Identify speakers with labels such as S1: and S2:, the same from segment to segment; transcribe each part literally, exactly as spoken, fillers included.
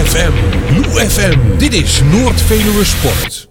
S1: F M, Blue F M. Dit is Noord-Veluwe Sport.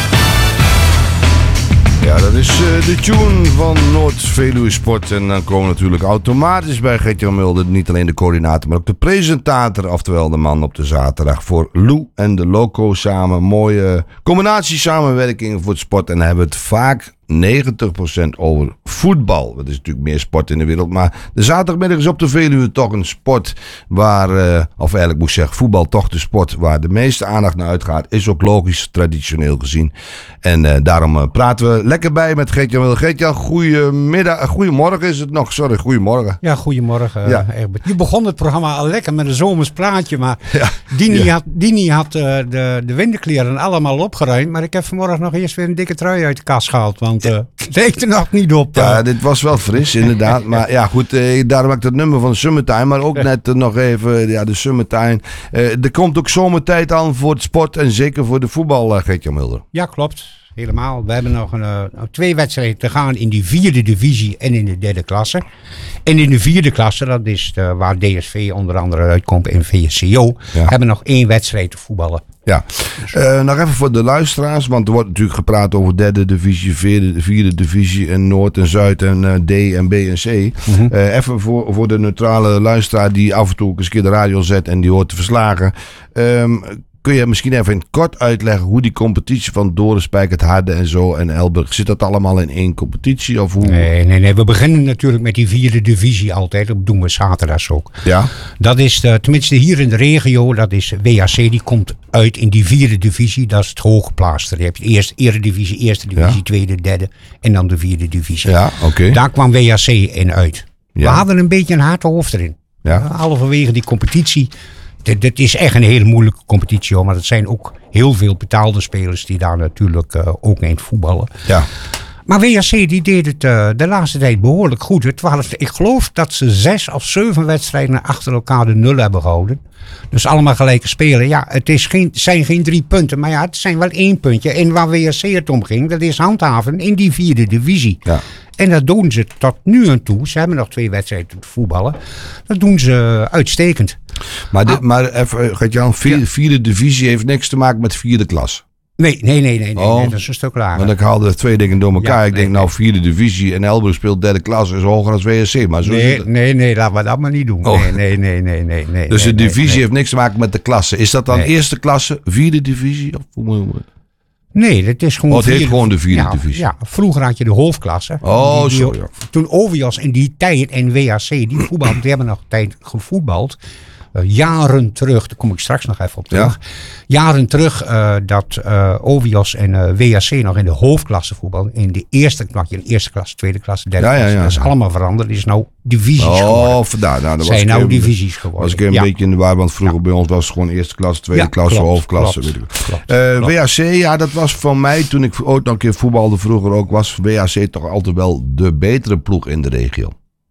S2: Ja, dat is uh, de tune van Noord-Veluwe Sport. En dan komen we natuurlijk automatisch bij Gert-Jan Mulder. Niet alleen de coördinator, maar ook de presentator. Oftewel de man op de zaterdag voor Lou en de Loco samen. Mooie combinatie samenwerking voor het sport. En dan hebben we het vaak negentig procent over voetbal. Dat is natuurlijk meer sport in de wereld. Maar de zaterdagmiddag is op de Veluwe toch een sport waar, uh, of eigenlijk moet ik zeggen, voetbal toch de sport waar de meeste aandacht naar uitgaat. Is ook logisch, traditioneel gezien. En uh, daarom uh, praten we lekker bij met Gert-Jan Mulder. Gert-Jan, goedemiddag, uh, goedemorgen is het nog. Sorry, goedemorgen.
S3: Ja, goedemorgen.
S2: Ja.
S3: Uh, je begon het programma al lekker met een zomers plaatje, maar
S2: Ja.
S3: Dini
S2: Ja.
S3: had, Dini had uh, de, de winterkleren allemaal opgeruimd. Maar ik heb vanmorgen nog eerst weer een dikke trui uit de kast gehaald, want uh, het leek er nog niet op. Uh.
S2: Ja, dit was wel fris, inderdaad. Maar ja, goed, eh, daarom heb ik het nummer van de Summertime. Maar ook net uh, nog even, ja, de Summertime. Uh, er komt ook zomertijd aan voor het sport en zeker voor de voetbal, uh, Gert-Jan Mulder.
S3: Ja, klopt. Helemaal. We hebben nog een, uh, twee wedstrijden te gaan in die vierde divisie en in de derde klasse. En in de vierde klasse, dat is de, waar D S V onder andere uitkomt en V S C O,
S2: Ja.
S3: hebben we nog één wedstrijd te voetballen.
S2: Ja, uh, nog even voor de luisteraars, want er wordt natuurlijk gepraat over derde divisie, vierde, vierde divisie en Noord en Zuid en uh, D en B en C. Mm-hmm. Uh, even voor, voor de neutrale luisteraar die af en toe eens een keer de radio zet en die hoort de verslagen. Um, Kun je misschien even kort uitleggen hoe die competitie van Dorenspijk, het Harde en zo en Elburg, zit dat allemaal in één competitie? Of hoe?
S3: Nee, nee, nee. We beginnen natuurlijk met die vierde divisie altijd. Dat doen we zaterdags ook.
S2: Ja.
S3: Dat is, de, tenminste hier in de regio, dat is W A C, die komt uit in die vierde divisie. Dat is het hooggeplaatste. Je hebt eerst eredivisie, eerste divisie,
S2: Ja. tweede,
S3: derde en dan de vierde divisie.
S2: Ja, oké. Okay.
S3: Daar kwam W A C in uit.
S2: Ja.
S3: We hadden een beetje een hard hoofd erin.
S2: Ja.
S3: Halverwege die competitie. Dit is echt een hele moeilijke competitie, hoor. Maar het zijn ook heel veel betaalde spelers die daar natuurlijk uh, ook in voetballen.
S2: Ja.
S3: Maar W A C die deed het uh, de laatste tijd behoorlijk goed. Het was, ik geloof dat ze zes of zeven wedstrijden achter elkaar de nul hebben gehouden. Dus allemaal gelijke spelen. Ja, het is geen, zijn geen drie punten, maar ja, het zijn wel één puntje. En waar W A C het om ging, dat is handhaven in die vierde divisie.
S2: Ja.
S3: En dat doen ze tot nu aan toe. Ze hebben nog twee wedstrijden te voetballen. Dat doen ze uitstekend.
S2: Maar, dit, ah. maar even, Gert-Jan, vierde, ja. vierde divisie heeft niks te maken met vierde klas.
S3: Nee, nee, nee, nee, nee,
S2: oh,
S3: nee dat is een stuk lager.
S2: Want ik haalde twee dingen door elkaar. Ja, ik nee, denk, nou, vierde divisie en Elburg speelt derde klas is hoger dan W A C. Maar zo
S3: nee, nee, nee, laten we dat maar niet doen. Oh. Nee, nee, nee, nee, nee, nee.
S2: Dus
S3: nee,
S2: de divisie
S3: nee, nee.
S2: heeft niks te maken met de klasse. Is dat dan nee. eerste klasse, vierde divisie? Of hoe moet je het?
S3: Nee, dat is gewoon...
S2: Oh, het heet gewoon de vierde
S3: ja,
S2: divisie.
S3: Ja, vroeger had je de hoofdklasse.
S2: Oh,
S3: die, die,
S2: zo ja.
S3: Toen Ovios in die tijd en W A C, die voetbalden, die hebben nog tijd gevoetbald. Uh, jaren terug, daar kom ik straks nog even op terug. Ja. Jaren terug uh, dat uh, Ovios en uh, W A C nog in de hoofdklasse voetbalden. In de eerste klasse, eerste klasse, tweede klasse, derde
S2: ja,
S3: klasse.
S2: Ja, ja.
S3: Dat is allemaal veranderd. Dat is nou divisies
S2: oh,
S3: geworden.
S2: Oh, vandaar. Nou, dat
S3: zijn
S2: was
S3: nou divisies geworden.
S2: Was ik een
S3: ja.
S2: beetje in de war, want vroeger ja. bij ons was het gewoon eerste klasse, tweede ja, klasse,
S3: klopt,
S2: hoofdklasse.
S3: Klopt,
S2: weet ik.
S3: klopt,
S2: uh,
S3: klopt.
S2: W A C, ja, dat was van mij, toen ik ooit nog een keer voetbalde vroeger ook, was W A C toch altijd wel de betere ploeg in de regio.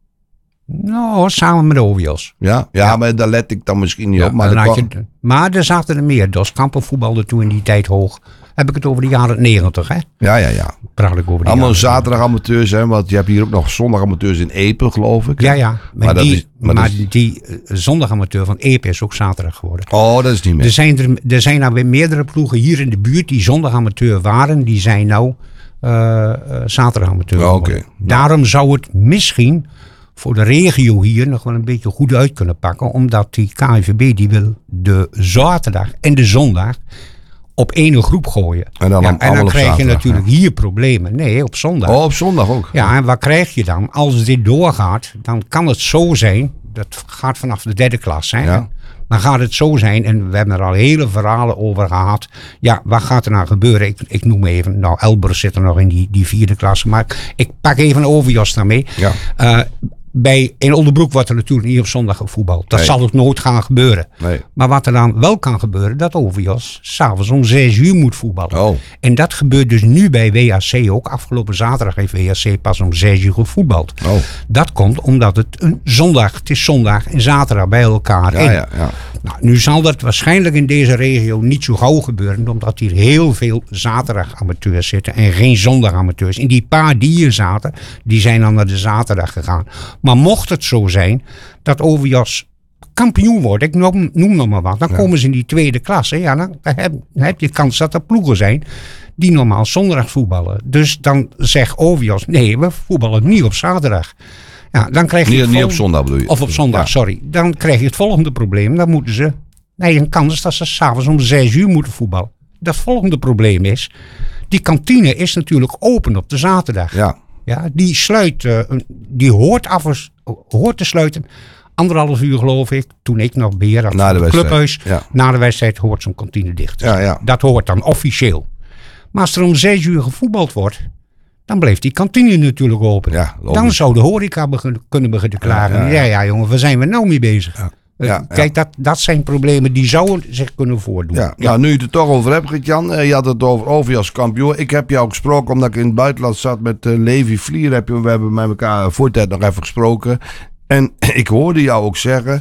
S3: Nou, samen met Ovios.
S2: Ja? Ja, ja, maar daar let ik dan misschien niet
S3: ja,
S2: op. Maar,
S3: dan
S2: kwam...
S3: je, maar er zaten er meer. Dos Kampen voetbalde toen in die tijd hoog. Heb ik het over de jaren negentig, hè?
S2: Ja, ja, ja.
S3: Praat ik over die
S2: allemaal zaterdag amateurs, hè? Want je hebt hier ook nog zondag amateurs in Epe, geloof ik.
S3: Ja, ja. Maar, maar, die, is, maar,
S2: maar
S3: is... die uh, zondagamateur van Epe is ook zaterdag geworden.
S2: Oh, dat is niet meer.
S3: Er zijn, er, er zijn nou weer meerdere ploegen hier in de buurt die zondagamateur waren. Die zijn nou uh, uh, zaterdagamateur
S2: oh,
S3: geworden.
S2: Okay.
S3: Daarom zou het misschien voor de regio hier nog wel een beetje goed uit kunnen pakken. Omdat die K N V B die wil de zaterdag en de zondag op één groep gooien.
S2: En dan,
S3: ja, en dan krijg
S2: zaterdag,
S3: je natuurlijk
S2: ja.
S3: hier problemen. Nee, op zondag.
S2: Oh, op zondag ook.
S3: Ja, en wat krijg je dan? Als dit doorgaat, dan kan het zo zijn. Dat gaat vanaf de derde klas. Hè?
S2: Ja.
S3: Dan gaat het zo zijn, en we hebben er al hele verhalen over gehad. Ja, wat gaat er nou gebeuren? Ik, ik noem even, nou, Elburg zit er nog in die, die vierde klasse. Maar ik, ik pak even Ovios daarmee.
S2: Ja.
S3: Uh, Bij, in Oldenbroek wordt er natuurlijk niet op zondag gevoetbald. Dat nee. zal ook nooit gaan gebeuren.
S2: Nee.
S3: Maar wat er dan wel kan gebeuren, dat Ovios s'avonds om zes uur moet voetballen.
S2: Oh.
S3: En dat gebeurt dus nu bij W A C ook. Afgelopen zaterdag heeft W A C pas om zes uur gevoetbald.
S2: Oh.
S3: Dat komt omdat het een zondag, het is zondag en zaterdag bij elkaar.
S2: Ja,
S3: en,
S2: ja, ja.
S3: Nou, nu zal dat waarschijnlijk in deze regio niet zo gauw gebeuren, omdat hier heel veel zaterdagamateurs zitten en geen zondagamateurs. En die paar die hier zaten, die zijn dan naar de zaterdag gegaan. Maar mocht het zo zijn dat Ovios kampioen wordt, ik noem, noem nog maar wat, dan
S2: Ja.
S3: komen ze in die tweede klasse. Ja, dan heb, dan heb je kans dat er ploegen zijn die normaal zondag voetballen. Dus dan zegt Ovios, nee, we voetballen niet op zaterdag. Ja, dan krijg je
S2: Niet,
S3: het
S2: niet op
S3: volgende-
S2: zondag bedoel je?
S3: Of op zondag,
S2: Ja.
S3: sorry. Dan krijg je het volgende probleem. Dan moeten ze, nee, een kans dat ze s'avonds om zes uur moeten voetballen. Dat volgende probleem is, die kantine is natuurlijk open op de zaterdag.
S2: Ja.
S3: Ja, die sluit, eh, een- die hoort, af, hoort te sluiten. Anderhalf uur geloof ik, toen ik nog beheer had
S2: Na
S3: van
S2: de
S3: het
S2: wedstrijd,
S3: clubhuis.
S2: ja.
S3: Na de wedstrijd hoort zo'n kantine dicht.
S2: Ja, ja.
S3: Dat hoort dan officieel. Maar als er om zes uur gevoetbald wordt, dan blijft die kantine natuurlijk open.
S2: Ja, logisch.
S3: Dan zou de horeca begin- kunnen beginnen te klagen.
S2: Ja,
S3: Ja,
S2: ja,
S3: ja,
S2: ja.
S3: jongen, waar zijn we nou mee bezig?
S2: Ja.
S3: Eh,
S2: Ja,
S3: Kijk, dat, dat zijn problemen die zouden zich kunnen voordoen.
S2: Ja, nou, nu je het er toch over hebt, Gert-Jan. eh, Je had het over Ovi als kampioen. Ik heb jou gesproken omdat ik in het buitenland zat met uh, Levi Vlier. Heb je, we hebben met elkaar voor tijd nog even gesproken. En ik hoorde jou ook zeggen,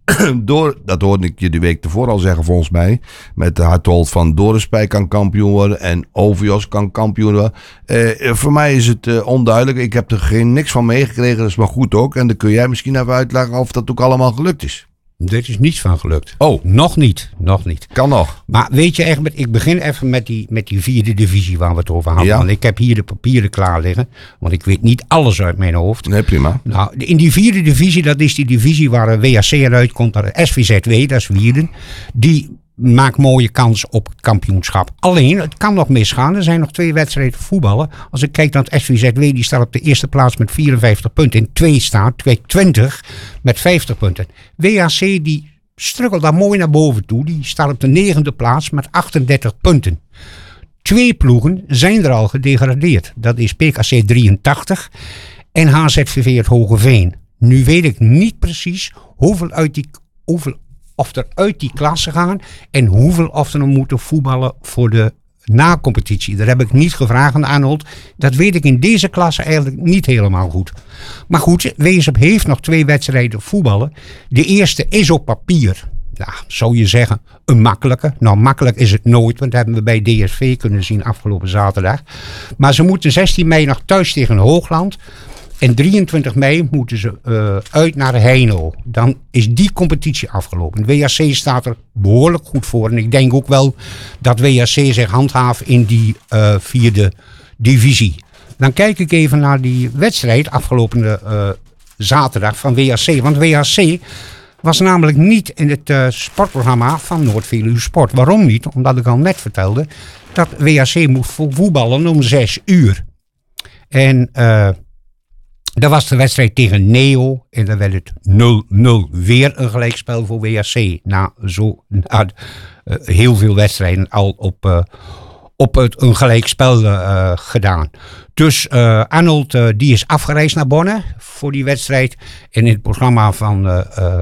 S2: door, dat hoorde ik je de week tevoren al zeggen volgens mij, met de Harthold van Dorenspij kan kampioen worden en Ovios kan kampioen worden. Eh, voor mij is het uh, onduidelijk. Ik heb er geen niks van meegekregen, dat is maar goed ook. En dan kun jij misschien even uitleggen of dat ook allemaal gelukt is.
S3: Er is niets van gelukt.
S2: Oh,
S3: Nog niet, nog niet.
S2: kan nog.
S3: Maar weet je, Egbert, ik begin even met die, met die vierde divisie waar we het over hadden.
S2: Ja.
S3: Want ik heb hier de papieren klaar liggen, want ik weet niet alles uit mijn hoofd.
S2: Nee, prima.
S3: Nou, in die vierde divisie, dat is die divisie waar een W A C eruit komt, dat is S V Z W, dat is Wierden. Die maakt mooie kans op het kampioenschap. Alleen, het kan nog misgaan. Er zijn nog twee wedstrijden voetballen. Als ik kijk naar het S V Z W, die staat op de eerste plaats met vierenvijftig punten. In twee staat, twee twintig met vijftig punten. W A C die struggelt daar mooi naar boven toe. Die staat op de negende plaats met achtendertig punten. Twee ploegen zijn er al gedegradeerd. Dat is P K C drieëntachtig en H Z V V het Hogeveen. Nu weet ik niet precies hoeveel uit die, hoeveel of er uit die klasse gaan en hoeveel of er nog moeten voetballen voor de na-competitie. Dat heb ik niet gevraagd aan Arnold. Dat weet ik in deze klasse eigenlijk niet helemaal goed. Maar goed, Weesp heeft nog twee wedstrijden voetballen. De eerste is op papier, ja, zou je zeggen, een makkelijke. Nou, makkelijk is het nooit, want dat hebben we bij D S V kunnen zien afgelopen zaterdag. Maar ze moeten zestien mei nog thuis tegen Hoogland. En drieëntwintig mei moeten ze uh, uit naar Heino. Dan is die competitie afgelopen. W A C staat er behoorlijk goed voor. En ik denk ook wel dat W A C zich handhaaft in die uh, vierde divisie. Dan kijk ik even naar die wedstrijd afgelopen uh, zaterdag van W A C. Want W A C was namelijk niet in het uh, sportprogramma van Noord-Veluwe Sport. Waarom niet? Omdat ik al net vertelde dat W A C moet voetballen om zes uur. En uh, dat was de wedstrijd tegen Neo. En dan werd het nul nul. Weer een gelijkspel voor W A C. Na, zo, na uh, heel veel wedstrijden al op, uh, op het, een gelijkspel uh, gedaan. Dus uh, Arnold uh, die is afgereisd naar Bonne voor die wedstrijd. En in het programma van, uh, uh,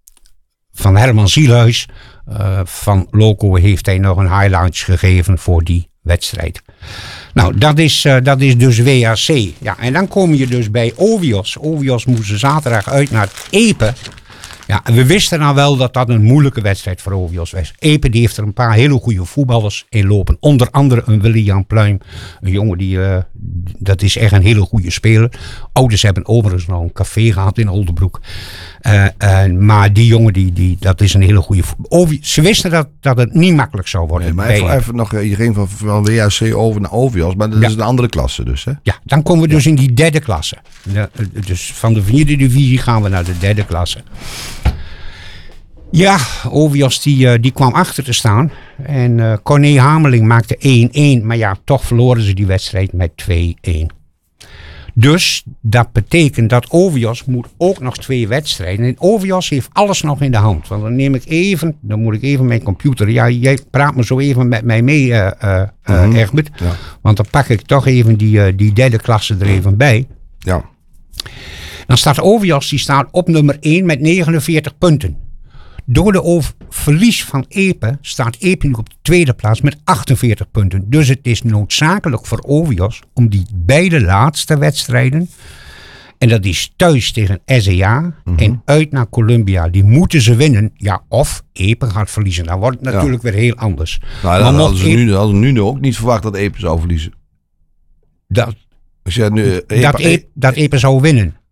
S3: van Herman Zielhuis uh, van Loco heeft hij nog een highlights gegeven voor die wedstrijd. Nou, dat is, uh, dat is dus W A C. Ja, en dan kom je dus bij Ovios. Ovios moesten zaterdag uit naar Epe. Ja, en we wisten nou wel dat dat een moeilijke wedstrijd voor Ovios was. Epe die heeft er een paar hele goede voetballers in lopen. Onder andere een William Pluim. Een jongen die, uh, dat is echt een hele goede speler. Ouders hebben overigens nog een café gehad in Oldenbroek. Uh, uh, maar die jongen, die, die, dat is een hele goede voetballer. Ze wisten dat, dat het niet makkelijk zou worden.
S2: Nee, maar
S3: bij
S2: even,
S3: Epe.
S2: even nog, je ging van, van W A C over naar Ovios, maar dat
S3: Ja.
S2: is een andere klasse dus, hè?
S3: Ja, dan komen we dus in die derde klasse. De, dus van de vierde divisie gaan we naar de derde klasse. Ja, Ovios die, die kwam achter te staan. En uh, Corné Hameling maakte één één. Maar ja, toch verloren ze die wedstrijd met twee één. Dus dat betekent dat Ovios moet ook nog twee wedstrijden. En Ovios heeft alles nog in de hand. Want dan neem ik even, dan moet ik even mijn computer. Ja, jij praat me zo even met mij mee, uh, uh,
S2: Mm-hmm.
S3: uh, Egbert.
S2: Ja.
S3: Want dan pak ik toch even die, uh, die derde klasse er even bij.
S2: Ja.
S3: Dan staat Ovios, die staat op nummer één met negenenveertig punten. Door de over- verlies van Epe staat Epe nu op de tweede plaats met achtenveertig punten. Dus het is noodzakelijk voor Ovios om die beide laatste wedstrijden, en dat is thuis tegen S E A mm-hmm. en uit naar Columbia, die moeten ze winnen. Ja, of Epe gaat verliezen. Dan wordt het natuurlijk ja. weer heel anders.
S2: Nou, dan hadden ze, Epe, nu, hadden ze nu ook niet verwacht dat Epe zou verliezen.
S3: Dat,
S2: nu, Epe,
S3: dat, Epe, dat Epe zou winnen.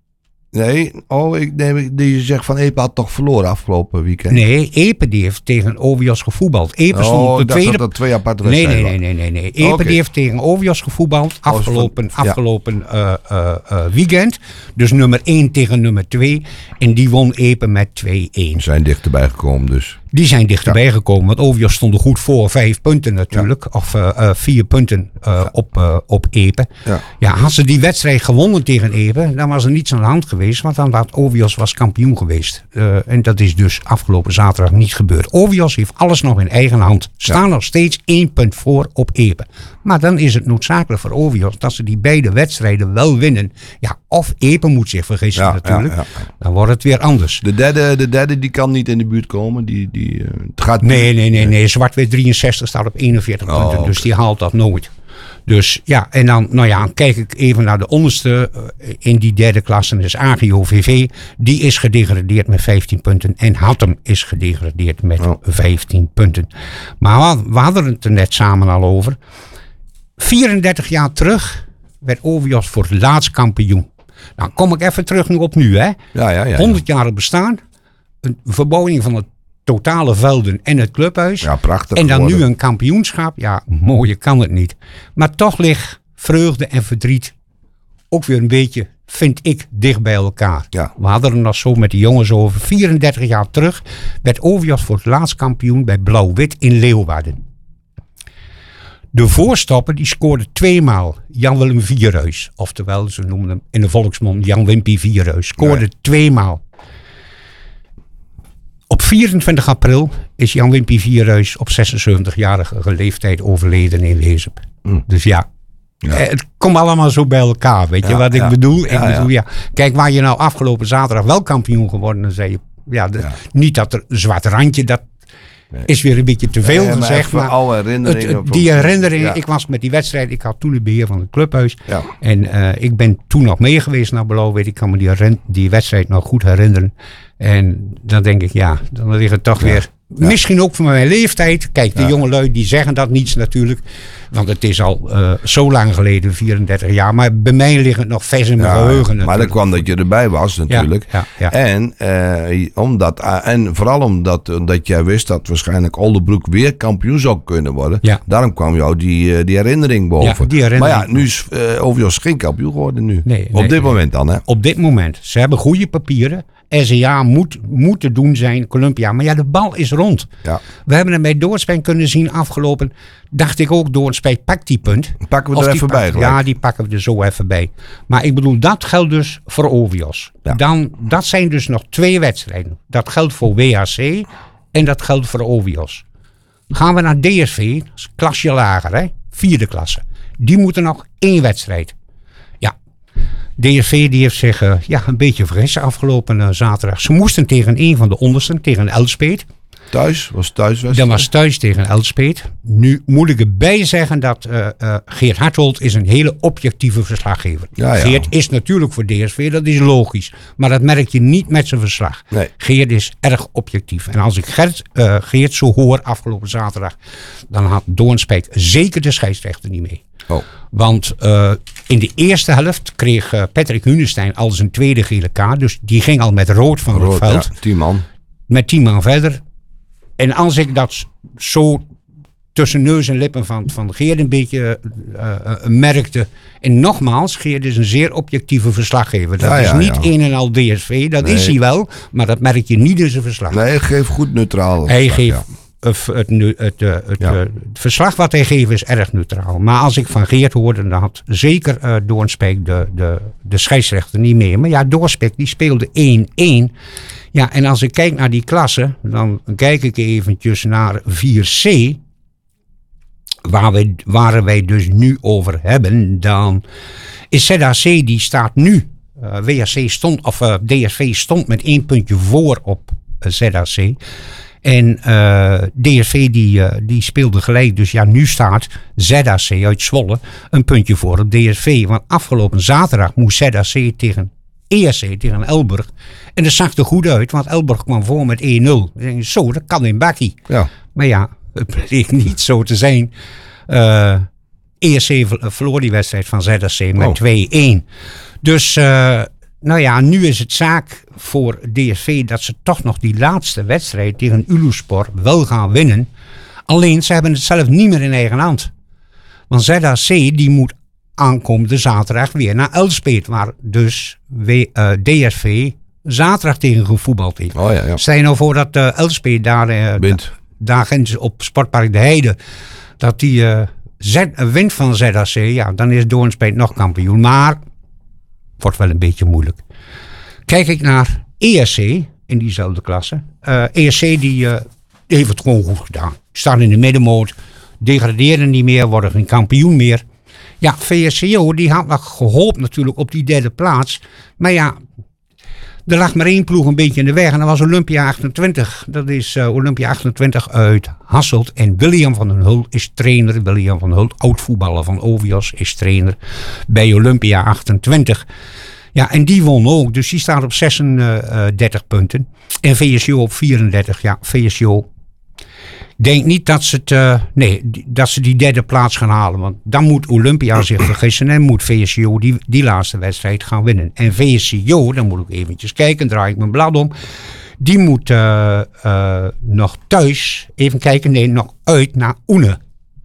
S2: Nee, oh, ik neem die zegt van Epe had toch verloren afgelopen weekend.
S3: Nee, Epe die heeft tegen Ovios gevoetbald. Epe stond
S2: oh,
S3: op de
S2: ik dacht
S3: tweede...
S2: dat dat twee aparte
S3: nee, nee,
S2: wedstrijden
S3: nee, nee, nee, nee. Epe
S2: Oh, okay.
S3: die heeft tegen Ovios gevoetbald afgelopen,
S2: van, ja.
S3: afgelopen uh, uh, uh, weekend. Dus nummer één tegen nummer twee. En die won Epe met twee-één.
S2: Die zijn dichterbij gekomen dus.
S3: Die zijn dichterbij ja. gekomen. Want Ovios stond er goed voor. Vijf punten natuurlijk. Ja. Of uh, uh, vier punten uh, ja. op, uh, op Epe. Ja. ja, had ze die wedstrijd gewonnen tegen Epe, dan was er niets aan de hand geweest. Want dan had Ovios was kampioen geweest. Uh, en dat is dus afgelopen zaterdag niet gebeurd. Ovios heeft alles nog in eigen hand. Staan ja. nog steeds één punt voor op Epe. Maar dan is het noodzakelijk voor Ovios dat ze die beide wedstrijden wel winnen. Ja, of Epe moet zich vergissen ja, natuurlijk. Ja, ja. Dan wordt het weer anders.
S2: De derde, de derde die kan niet in de buurt komen. Die, die, uh, het gaat
S3: nee, nee, nee, nee. Zwart-wit drieënzestig staat op eenenveertig oh, punten. Dus okay. die haalt dat nooit. Dus ja, en dan nou ja, kijk ik even naar de onderste uh, in die derde klasse. Dat is A G O V V. Die is gedegradeerd met vijftien punten. En Hattem is gedegradeerd met oh. vijftien punten. Maar we, we hadden het er net samen al over. vierendertig jaar terug werd Ovios voor het laatst kampioen. Nou kom ik even terug nu op nu. Hè.
S2: Ja, ja, ja, ja.
S3: honderd jaar bestaan. Een verbouwing van het totale velden en het clubhuis.
S2: Ja, prachtig.
S3: En dan
S2: geworden.
S3: nu een kampioenschap. Ja, mooier kan het niet. Maar toch ligt vreugde en verdriet ook weer een beetje, vind ik, dicht bij elkaar.
S2: Ja.
S3: We hadden er nog zo met de jongens over. vierendertig jaar terug werd Ovios voor het laatst kampioen bij Blauw-Wit in Leeuwarden. De voorstopper die scoorde tweemaal Jan-Willem Vierhuis. Oftewel, ze noemden hem in de volksmond Jan-Wimpy Vierhuis. Scoorde nee. tweemaal. Op vierentwintig april is Jan Wimpy Vierhuis op zesenzeventigjarige leeftijd overleden in Wezep. Mm. Dus ja, ja, het komt allemaal zo bij elkaar. Weet ja, je wat ik ja. bedoel? Ik ja, bedoel ja. ja. Kijk, waar je nou afgelopen zaterdag wel kampioen geworden, dan zei je, ja, de, ja. niet dat er een zwart randje, dat nee. is weer een beetje te veel
S2: nee,
S3: gezegd.
S2: Maar, maar herinneringen
S3: het, die herinneringen, ja. ik was met die wedstrijd, ik had toen het beheer van het clubhuis.
S2: Ja.
S3: En uh, ik ben toen nog mee geweest naar Blauw-Wit. Ik kan me die, die wedstrijd nog goed herinneren. En dan denk ik, ja, dan ligt het toch ja. weer... Ja. Misschien ook van mijn leeftijd. Kijk, de ja. jongelui die zeggen dat niets natuurlijk. Want het is al uh, zo lang geleden, vierendertig jaar. Maar bij mij ligt het nog vers in mijn ja, geheugen. Natuurlijk.
S2: Maar dat kwam dat je erbij was natuurlijk.
S3: Ja, ja, ja.
S2: En, uh, omdat, uh, en vooral omdat, omdat jij wist dat waarschijnlijk Oldenbroek weer kampioen zou kunnen worden. Ja. Daarom kwam jou die, uh, die herinnering boven.
S3: Ja, die herinnering.
S2: Maar ja, nu is uh, Ovios geen kampioen geworden nu.
S3: Nee,
S2: Op
S3: nee,
S2: dit
S3: nee.
S2: moment dan, hè?
S3: Op dit moment. Ze hebben goede papieren. S E A moet, moet te doen zijn, Columbia. Maar ja, de bal is rond.
S2: Ja.
S3: We hebben hem bij Doornspijk kunnen zien afgelopen. Dacht ik ook, Doornspijk pakt die punt.
S2: Pakken we
S3: of
S2: er even
S3: pakt,
S2: bij gelijk.
S3: Ja, die pakken we er zo even bij. Maar ik bedoel, dat geldt dus voor Ovios.
S2: Ja.
S3: Dan, dat zijn dus nog twee wedstrijden. Dat geldt voor W H C en dat geldt voor Ovios. Gaan we naar D S V, dat is klasje lager, hè? Vierde klasse. Die moeten nog één wedstrijd. D S V die heeft zich uh, ja, een beetje vergissen afgelopen uh, zaterdag. Ze moesten tegen een van de ondersten, tegen Elspeet.
S2: Thuis? Was thuis?
S3: Dat was thuis tegen Elspeet. Nu moet ik erbij zeggen dat uh, uh, Geert Harthold is een hele objectieve verslaggever.
S2: Ja, ja.
S3: Geert is natuurlijk voor D S V, dat is logisch. Maar dat merk je niet met zijn verslag.
S2: Nee.
S3: Geert is erg objectief. En als ik Gert, uh, Geert zo hoor afgelopen zaterdag, dan had Doornspijk zeker de scheidsrechter niet mee.
S2: Oh.
S3: Want uh, in de eerste helft kreeg uh, Patrick Hunestein al zijn tweede gele kaart. Dus die ging al met rood van rood, het veld.
S2: Ja, tien man.
S3: Met tien man verder. En als ik dat zo tussen neus en lippen van, van Geert een beetje uh, uh, merkte. En nogmaals, Geert is een zeer objectieve verslaggever. Dat
S2: ja,
S3: is
S2: ja,
S3: niet
S2: ja.
S3: een en al D S V. Dat nee. is hij wel. Maar dat merk je niet in zijn verslag.
S2: Nee, hij geeft goed neutraal.
S3: Hij geeft... Ja. Het, het, het, het, het, ja. het verslag wat hij geeft is erg neutraal. Maar als ik van Geert hoorde, dan had zeker uh, Doornspijk de, de, de scheidsrechter niet meer. Maar ja, Doornspijk die speelde één-één. Ja, en als ik kijk naar die klasse, dan kijk ik eventjes naar vier C. Waar, we, waar wij dus nu over hebben, dan is Z H C die staat nu. Uh, W H C stond, of uh, D S V stond met één puntje voor op uh, Z H C. En uh, D S V die, uh, die speelde gelijk. Dus ja, nu staat Z H C uit Zwolle een puntje voor op D S V. Want afgelopen zaterdag moest Z H C tegen E S C, tegen Elburg. En dat zag er goed uit, want Elburg kwam voor met één nul. Zo, dat kan in bakkie.
S2: Ja.
S3: Maar ja, het bleek niet zo te zijn. Uh, E S C verloor die wedstrijd van Z H C met oh. twee-één. Dus uh, Nou ja, nu is het zaak voor D S V dat ze toch nog die laatste wedstrijd tegen Uluspor wel gaan winnen. Alleen, ze hebben het zelf niet meer in eigen hand. Want Z H C die moet aankomende zaterdag weer naar Elspeet, waar dus w, uh, D S V zaterdag tegen gevoetbald heeft.
S2: Oh ja, ja.
S3: Stel je nou voor dat uh, Elspeet daar, uh,
S2: Wint.
S3: daar op Sportpark de Heide, dat die uh, Z, uh, wint van Z H C, ja, dan is Doornspeet nog kampioen. Maar wordt wel een beetje moeilijk. Kijk ik naar E S C in diezelfde klasse. Uh, E S C die, uh, die heeft het gewoon goed gedaan. Staan in de middenmoot, degraderen niet meer, worden geen kampioen meer. Ja, V S C O die had nog gehoopt natuurlijk op die derde plaats. Maar ja, er lag maar één ploeg een beetje in de weg en dat was Olympia achtentwintig. Dat is uh, Olympia achtentwintig uit Hasselt. En William van den Hult is trainer. William van den Hult, oud-voetballer van Ovios, is trainer bij Olympia achtentwintig. Ja, en die won ook. Dus die staat op zesendertig punten. En V S C O op vierendertig. Ja, V S C O. Ik denk niet dat ze, het, uh, nee, dat ze die derde plaats gaan halen. Want dan moet Olympia zich vergissen en moet V S C O die, die laatste wedstrijd gaan winnen. En V S C O, dan moet ik eventjes kijken, draai ik mijn blad om. Die moet uh, uh, nog thuis, even kijken, nee, nog uit naar Oene.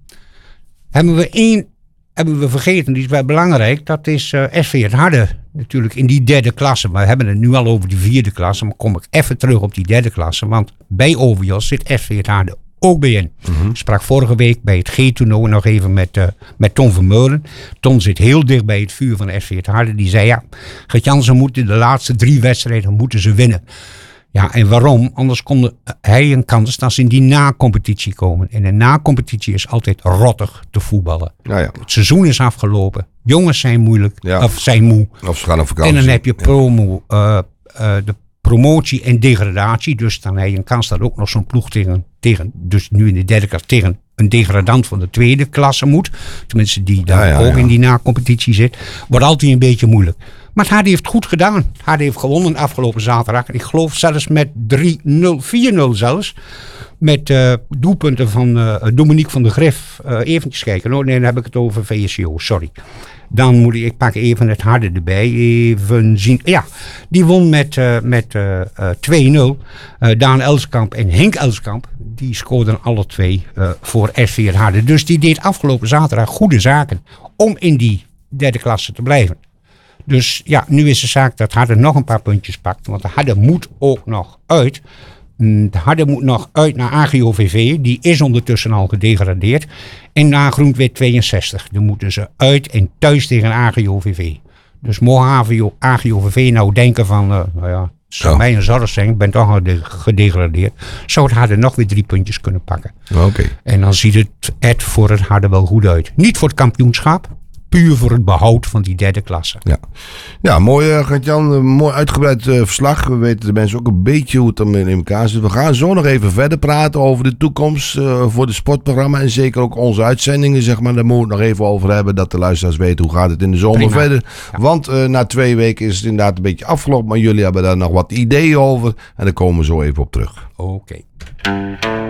S3: Hebben we één, hebben we vergeten, die is wel belangrijk. Dat is uh, S V het Harde, natuurlijk in die derde klasse. Maar we hebben het nu al over die vierde klasse. Maar kom ik even terug op die derde klasse. Want bij Ovios zit S V het Harde ook bij in. Mm-hmm. Ik sprak vorige week bij het G-toernooi nog even met, uh, met Ton Vermeulen. Ton zit heel dicht bij het vuur van S V het Harde. Die zei ja, Gert-Jan, ze moeten de laatste drie wedstrijden moeten ze winnen. Ja, en waarom? Anders kon hij een kans dat ze in die na-competitie komen. En een na-competitie is altijd rottig te voetballen.
S2: Ja, ja.
S3: Het seizoen is afgelopen. Jongens zijn moeilijk, ja. of zijn moe.
S2: Of ze gaan op vakantie.
S3: En dan heb je promo, uh, uh, de promotie en degradatie. Dus dan heb je een kans dat ook nog zo'n ploeg tegen, tegen, dus nu in de derde klasse, tegen een degradant van de tweede klasse moet. Tenminste, die dan ja, ja, ook ja. in die na-competitie zit. Wordt altijd een beetje moeilijk. Maar het Harde heeft goed gedaan. Het Harde heeft gewonnen afgelopen zaterdag. Ik geloof zelfs met drie nul, vier nul zelfs. Met uh, doelpunten van uh, Dominique van der Grif. Uh, eventjes kijken. Oh, nee, dan heb ik het over V S C O. Sorry. Dan moet ik, ik pak even het Harde erbij. Even zien. Ja, die won met, uh, met uh, uh, twee nul. Uh, Daan Elskamp en Henk Elskamp. Die scoorden alle twee uh, voor S V het Harde. Dus die deed afgelopen zaterdag goede zaken. Om in die derde klasse te blijven. Dus ja, nu is de zaak dat Harde nog een paar puntjes pakt. Want de Harde moet ook nog uit. De Harde moet nog uit naar A G O V V. Die is ondertussen al gedegradeerd. En naar Groenwit tweeënzestig. Dan moeten ze uit en thuis tegen A G O V V. Dus mogen A G O V V nou denken van... Uh, nou ja, het zou oh. mij een zorg zijn. Ik ben toch al gedegradeerd. Zou het Harde nog weer drie puntjes kunnen pakken.
S2: Oké. Okay.
S3: En dan ziet het, het voor het Harde wel goed uit. Niet voor het kampioenschap. Puur voor het behoud van die derde klasse.
S2: Ja, ja mooi uh, Gert-Jan, uh, mooi uitgebreid uh, verslag. We weten de mensen ook een beetje hoe het dan in elkaar zit. We gaan zo nog even verder praten over de toekomst uh, voor het sportprogramma. En zeker ook onze uitzendingen, zeg maar. Daar moeten we het nog even over hebben. Dat de luisteraars weten hoe gaat het in de zomer Prima. verder. Ja. Want uh, na twee weken is het inderdaad een beetje afgelopen. Maar jullie hebben daar nog wat ideeën over. En daar komen we zo even op terug.
S3: Oké. Okay.